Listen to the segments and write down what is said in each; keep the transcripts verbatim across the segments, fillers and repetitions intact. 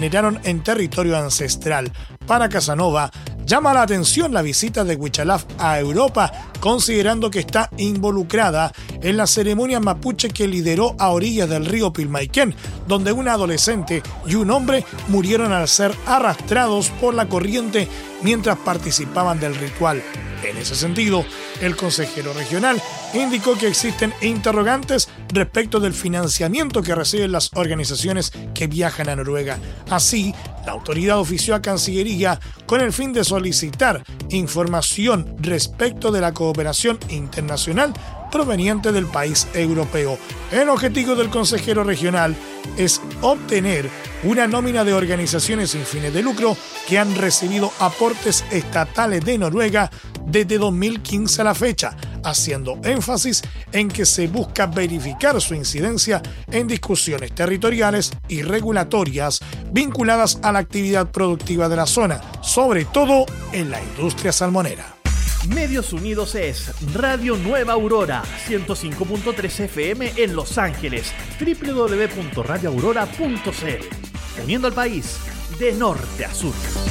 generaron en territorio ancestral. Para Casanova, llama la atención la visita de Huichalaf a Europa, considerando que está involucrada en la ceremonia mapuche que lideró a orillas del río Pilmaiquén, donde una adolescente y un hombre murieron al ser arrastrados por la corriente mientras participaban del ritual. En ese sentido, el consejero regional indicó que existen interrogantes respecto del financiamiento que reciben las organizaciones que viajan a Noruega. Así, la autoridad ofició a Cancillería con el fin de solicitar información respecto de la cooperación internacional proveniente del país europeo. El objetivo del consejero regional es obtener una nómina de organizaciones sin fines de lucro que han recibido aportes estatales de Noruega desde dos mil quince a la fecha, haciendo énfasis en que se busca verificar su incidencia en discusiones territoriales y regulatorias vinculadas a la actividad productiva de la zona, sobre todo en la industria salmonera. Medios Unidos es Radio Nueva Aurora, ciento cinco punto tres F M en Los Ángeles, doble u doble u doble u punto radio aurora punto c l, uniendo al país de norte a sur.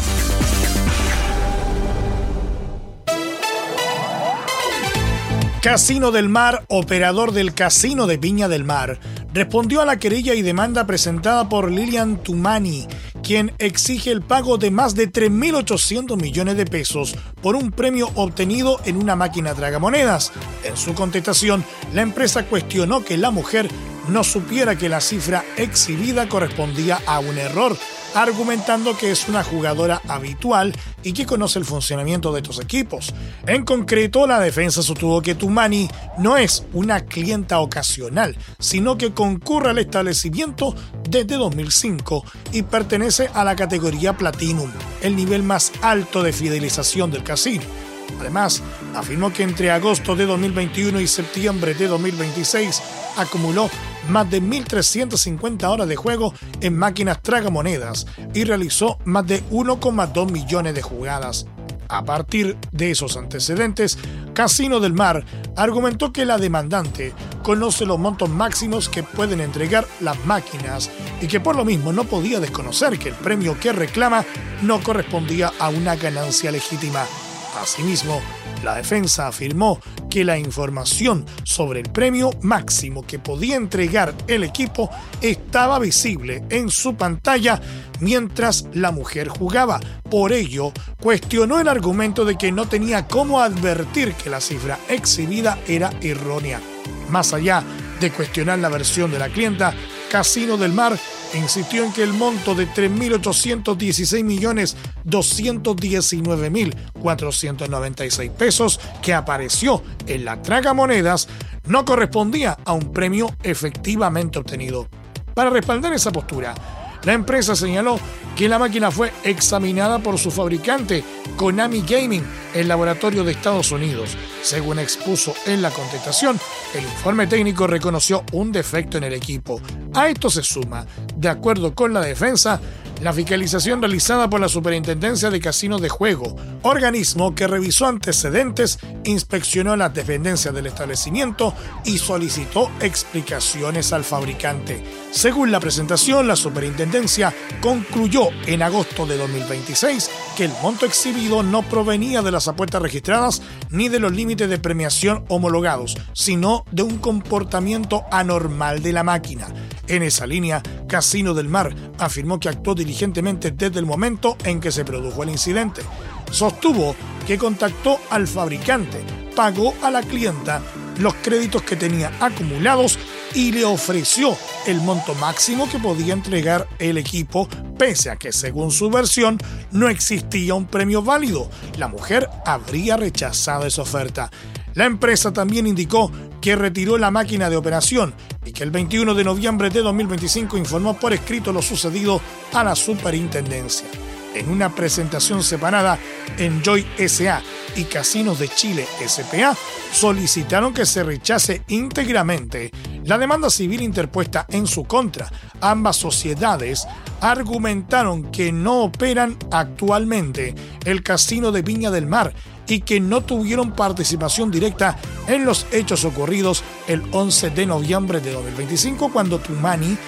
Casino del Mar, operador del Casino de Viña del Mar, respondió a la querella y demanda presentada por Lilian Tumani, quien exige el pago de más de tres mil ochocientos millones de pesos por un premio obtenido en una máquina tragamonedas. En su contestación, la empresa cuestionó que la mujer no supiera que la cifra exhibida correspondía a un error, argumentando que es una jugadora habitual y que conoce el funcionamiento de estos equipos. En concreto, la defensa sostuvo que Tumani no es una clienta ocasional, sino que concurre al establecimiento desde dos mil cinco y pertenece a la categoría Platinum, el nivel más alto de fidelización del casino. Además, afirmó que entre agosto de dos mil veintiuno y septiembre de dos mil veintiséis acumuló más de mil trescientas cincuenta horas de juego en máquinas tragamonedas y realizó más de uno coma dos millones de jugadas. A partir de esos antecedentes, Casino del Mar argumentó que la demandante conoce los montos máximos que pueden entregar las máquinas y que por lo mismo no podía desconocer que el premio que reclama no correspondía a una ganancia legítima. Asimismo, la defensa afirmó que la información sobre el premio máximo que podía entregar el equipo estaba visible en su pantalla mientras la mujer jugaba. Por ello, cuestionó el argumento de que no tenía cómo advertir que la cifra exhibida era errónea. Más allá de cuestionar la versión de la clienta, Casino del Mar insistió en que el monto de tres mil ochocientos dieciséis millones doscientos diecinueve mil cuatrocientos noventa y seis pesos que apareció en la tragamonedas no correspondía a un premio efectivamente obtenido. Para respaldar esa postura, la empresa señaló que la máquina fue examinada por su fabricante, Konami Gaming, en laboratorio de Estados Unidos. Según expuso en la contestación, el informe técnico reconoció un defecto en el equipo. A esto se suma, de acuerdo con la defensa, la fiscalización realizada por la Superintendencia de Casinos de Juego, organismo que revisó antecedentes, inspeccionó las dependencias del establecimiento y solicitó explicaciones al fabricante. Según la presentación, la Superintendencia concluyó en agosto de dos mil veintiséis que el monto exhibido no provenía de las apuestas registradas ni de los límites de premiación homologados, sino de un comportamiento anormal de la máquina. En esa línea, Casino del Mar afirmó que actuó diligentemente desde el momento en que se produjo el incidente. Sostuvo que contactó al fabricante, pagó a la clienta los créditos que tenía acumulados y le ofreció el monto máximo que podía entregar el equipo, pese a que, según su versión, no existía un premio válido. La mujer habría rechazado esa oferta. La empresa también indicó que retiró la máquina de operación y que el veintiuno de noviembre de dos mil veinticinco informó por escrito lo sucedido a la superintendencia. En una presentación separada, Enjoy S A y Casinos de Chile S P A solicitaron que se rechace íntegramente la demanda civil interpuesta en su contra. Ambas sociedades argumentaron que no operan actualmente el Casino de Viña del Mar y que no tuvieron participación directa en los hechos ocurridos el once de noviembre de dos mil veinticinco, cuando Tumani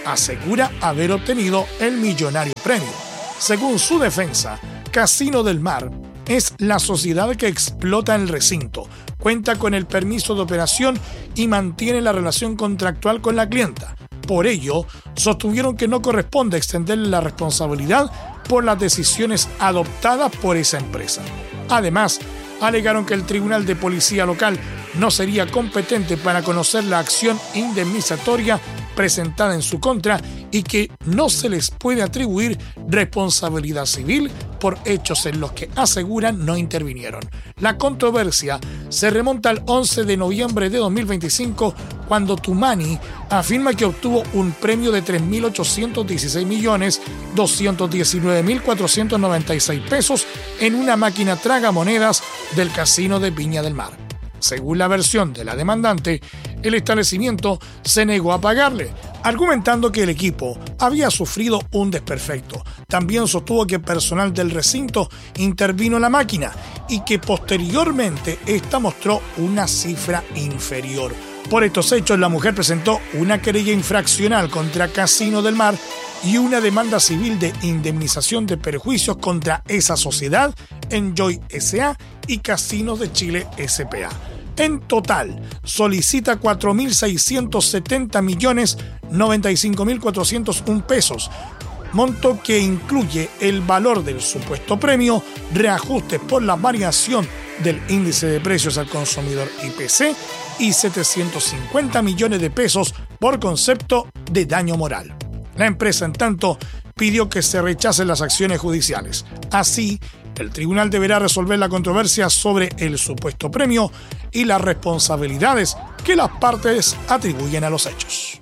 asegura haber obtenido el millonario premio. Según su defensa, Casino del Mar es la sociedad que explota el recinto, cuenta con el permiso de operación y mantiene la relación contractual con la clienta. Por ello, sostuvieron que no corresponde extenderle la responsabilidad por las decisiones adoptadas por esa empresa. Además, alegaron que el Tribunal de Policía Local no sería competente para conocer la acción indemnizatoria presentada en su contra y que no se les puede atribuir responsabilidad civil por hechos en los que aseguran no intervinieron. La controversia se remonta al once de noviembre de dos mil veinticinco, cuando Toumani afirma que obtuvo un premio de tres mil ochocientos dieciséis millones doscientos diecinueve mil cuatrocientos noventa y seis pesos en una máquina tragamonedas del Casino de Viña del Mar. Según la versión de la demandante, el establecimiento se negó a pagarle, argumentando que el equipo había sufrido un desperfecto. También sostuvo que personal del recinto intervino en la máquina y que posteriormente esta mostró una cifra inferior. Por estos hechos, la mujer presentó una querella infraccional contra Casino del Mar y una demanda civil de indemnización de perjuicios contra esa sociedad, Enjoy S A y Casinos de Chile S P A. En total, solicita cuatro mil seiscientos setenta millones noventa y cinco mil cuatrocientos uno pesos, monto que incluye el valor del supuesto premio, reajustes por la variación del índice de precios al consumidor I P C y setecientos cincuenta millones de pesos por concepto de daño moral. La empresa, en tanto, pidió que se rechacen las acciones judiciales. Así, el tribunal deberá resolver la controversia sobre el supuesto premio y las responsabilidades que las partes atribuyen a los hechos.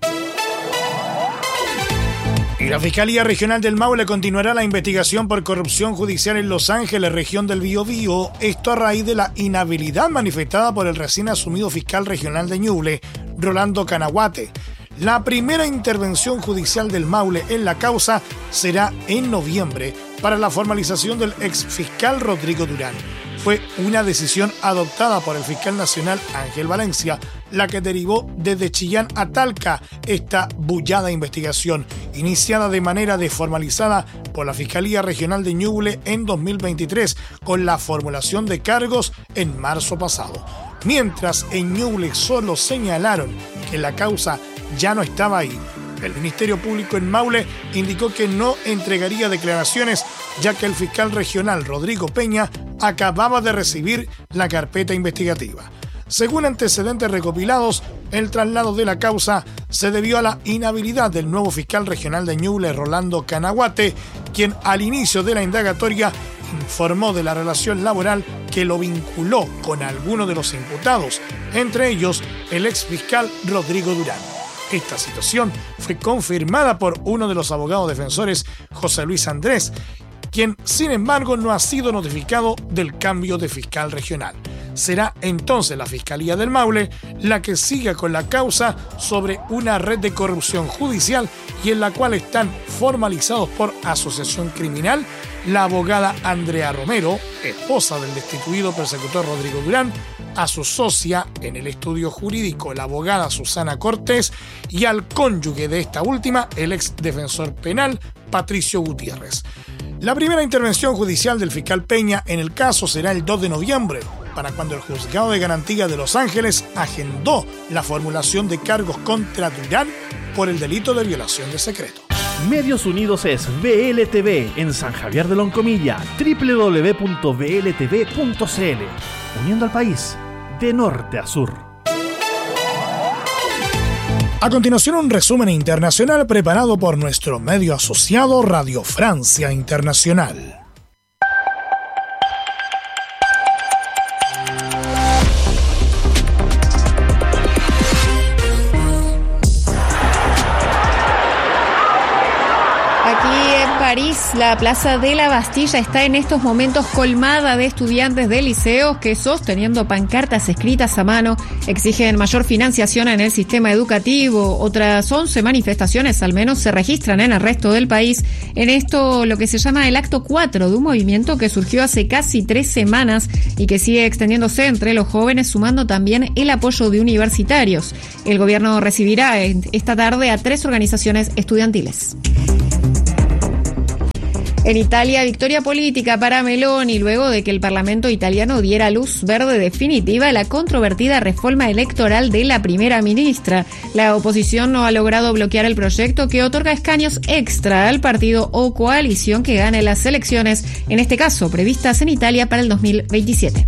Y la Fiscalía Regional del Maule continuará la investigación por corrupción judicial en Los Ángeles, región del Biobío, esto a raíz de la inhabilidad manifestada por el recién asumido fiscal regional de Ñuble, Rolando Canaguate. La primera intervención judicial del Maule en la causa será en noviembre para la formalización del exfiscal Rodrigo Durán. Fue una decisión adoptada por el fiscal nacional Ángel Valencia, la que derivó desde Chillán a Talca esta bullada investigación, iniciada de manera desformalizada por la Fiscalía Regional de Ñuble en dos mil veintitrés, con la formulación de cargos en marzo pasado. Mientras en Ñuble solo señalaron que la causa ya no estaba ahí, el Ministerio Público en Maule indicó que no entregaría declaraciones, ya que el fiscal regional Rodrigo Peña acababa de recibir la carpeta investigativa. Según antecedentes recopilados, el traslado de la causa se debió a la inhabilidad del nuevo fiscal regional de Ñuble, Rolando Canaguate, quien al inicio de la indagatoria informó de la relación laboral que lo vinculó con alguno de los imputados, entre ellos el exfiscal Rodrigo Durán. Esta situación fue confirmada por uno de los abogados defensores, José Luis Andrés, quien sin embargo no ha sido notificado del cambio de fiscal regional. Será entonces la Fiscalía del Maule la que siga con la causa sobre una red de corrupción judicial y en la cual están formalizados por asociación criminal la abogada Andrea Romero, esposa del destituido persecutor Rodrigo Durán, a su socia en el estudio jurídico, la abogada Susana Cortés, y al cónyuge de esta última, el ex defensor penal Patricio Gutiérrez. La primera intervención judicial del fiscal Peña en el caso será el dos de noviembre, para cuando el Juzgado de Garantía de Los Ángeles agendó la formulación de cargos contra Durán por el delito de violación de secreto. Medios Unidos es B L T V en San Javier de Loncomilla, doble u doble u doble u punto b l t v punto c l, uniendo al país de norte a sur. A continuación, un resumen internacional preparado por nuestro medio asociado Radio Francia Internacional. Aquí París, la plaza de la Bastilla está en estos momentos colmada de estudiantes de liceos que, sosteniendo pancartas escritas a mano, exigen mayor financiación en el sistema educativo. Otras once manifestaciones al menos se registran en el resto del país. En esto, lo que se llama el acto cuatro de un movimiento que surgió hace casi tres semanas y que sigue extendiéndose entre los jóvenes, sumando también el apoyo de universitarios. El gobierno recibirá esta tarde a tres organizaciones estudiantiles. En Italia, victoria política para Meloni luego de que el Parlamento italiano diera luz verde definitiva a la controvertida reforma electoral de la primera ministra. La oposición no ha logrado bloquear el proyecto que otorga escaños extra al partido o coalición que gane las elecciones, en este caso previstas en Italia para el dos mil veintisiete.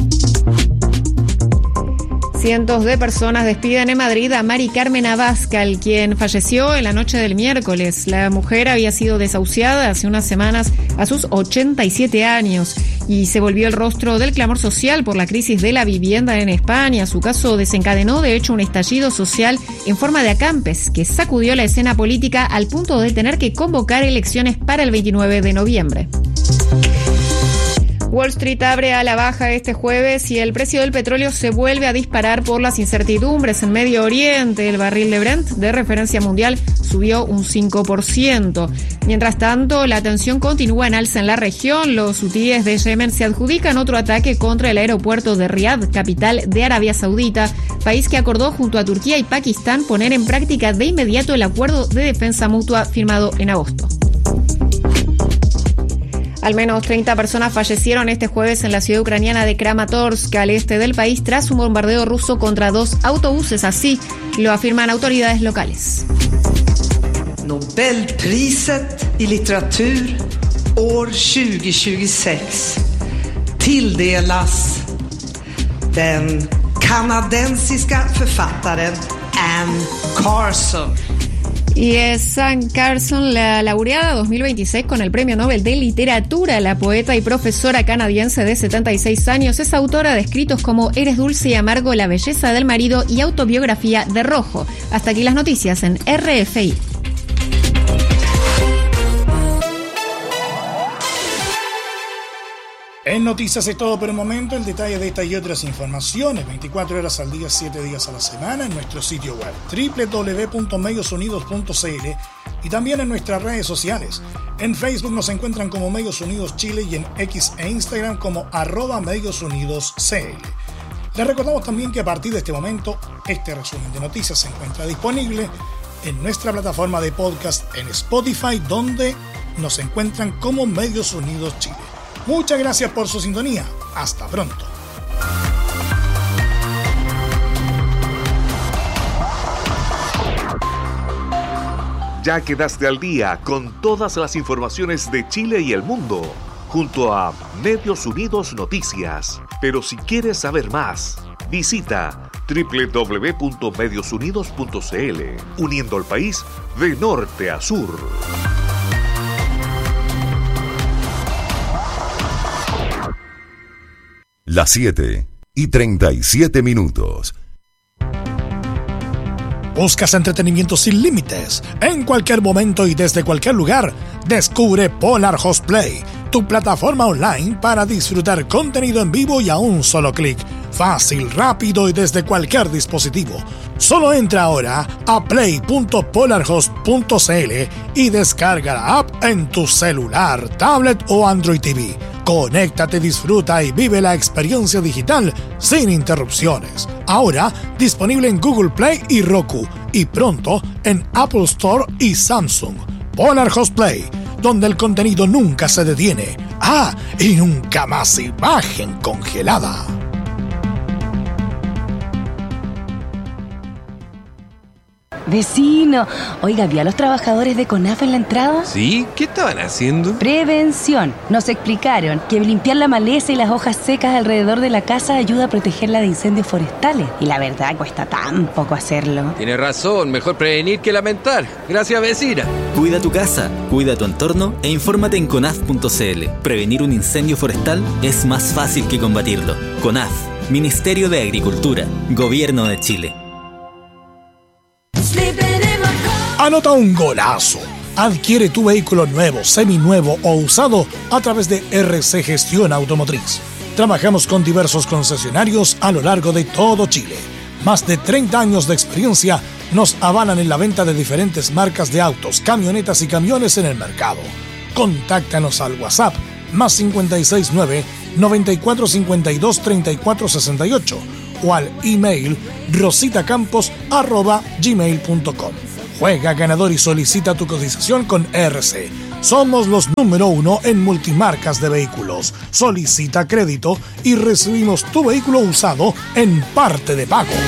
Cientos de personas despiden en Madrid a Mari Carmen Abascal, quien falleció en la noche del miércoles. La mujer había sido desahuciada hace unas semanas a sus ochenta y siete años y se volvió el rostro del clamor social por la crisis de la vivienda en España. Su caso desencadenó, de hecho, un estallido social en forma de acampes que sacudió la escena política al punto de tener que convocar elecciones para el veintinueve de noviembre. Wall Street abre a la baja este jueves y el precio del petróleo se vuelve a disparar por las incertidumbres en Medio Oriente. El barril de Brent, de referencia mundial, subió un cinco por ciento. Mientras tanto, la tensión continúa en alza en la región. Los hutíes de Yemen se adjudican otro ataque contra el aeropuerto de Riad, capital de Arabia Saudita, país que acordó junto a Turquía y Pakistán poner en práctica de inmediato el acuerdo de defensa mutua firmado en agosto. Al menos treinta personas fallecieron este jueves en la ciudad ucraniana de Kramatorsk, al este del país, tras un bombardeo ruso contra dos autobuses. Así lo afirman autoridades locales. Nobelpriset i litteratur år tjugo tjugosex tilldelas den kanadensiska författaren Anne Carson. Y es Anne Carson, la laureada dos mil veintiséis con el Premio Nobel de Literatura. La poeta y profesora canadiense de setenta y seis años es autora de escritos como Eres dulce y amargo, La belleza del marido y Autobiografía de Rojo. Hasta aquí las noticias en R F I. En Noticias es todo por el momento. El detalle de esta y otras informaciones veinticuatro horas al día, siete días a la semana en nuestro sitio web doble u doble u doble u punto medios unidos punto c l y también en nuestras redes sociales. En Facebook nos encuentran como Medios Unidos Chile y en X e Instagram como arroba Medios Unidos C L. Les recordamos también que a partir de este momento este resumen de noticias se encuentra disponible en nuestra plataforma de podcast en Spotify, donde nos encuentran como Medios Unidos Chile. Muchas gracias por su sintonía. Hasta pronto. Ya quedaste al día con todas las informaciones de Chile y el mundo, junto a Medios Unidos Noticias. Pero si quieres saber más, visita doble u doble u doble u punto medios unidos punto c l, uniendo al país de norte a sur. Las siete y treinta y siete minutos. ¿Buscas entretenimiento sin límites? En cualquier momento y desde cualquier lugar, descubre Polar Host Play, tu plataforma online para disfrutar contenido en vivo y a un solo clic. Fácil, rápido y desde cualquier dispositivo. Solo entra ahora a play punto polarhost punto c l y descarga la app en tu celular, tablet o Android T V. Conéctate, disfruta y vive la experiencia digital sin interrupciones. Ahora disponible en Google Play y Roku y pronto en Apple Store y Samsung. Polar Host Play, donde el contenido nunca se detiene. Ah, y nunca más imagen congelada. Vecino, oiga, ¿vio a los trabajadores de CONAF en la entrada? Sí, ¿qué estaban haciendo? Prevención. Nos explicaron que limpiar la maleza y las hojas secas alrededor de la casa ayuda a protegerla de incendios forestales. Y la verdad, cuesta tan poco hacerlo. Tiene razón, mejor prevenir que lamentar. Gracias, vecina. Cuida tu casa, cuida tu entorno e infórmate en conaf punto c l. Prevenir un incendio forestal es más fácil que combatirlo. CONAF, Ministerio de Agricultura, Gobierno de Chile. Anota un golazo, Adquiere tu vehículo nuevo, seminuevo o usado a través de R C Gestión Automotriz. Trabajamos con diversos concesionarios a lo largo de todo Chile. Más de treinta años de experiencia nos avalan en la venta de diferentes marcas de autos, camionetas y camiones en el mercado. Contáctanos al WhatsApp más cinco seis nueve, nueve cuatro cinco dos, tres cuatro seis ocho o al email rositacampos arroba gmail punto com. Juega ganador y solicita tu cotización con R C. Somos los número uno en multimarcas de vehículos. Solicita crédito y recibimos tu vehículo usado en parte de pago.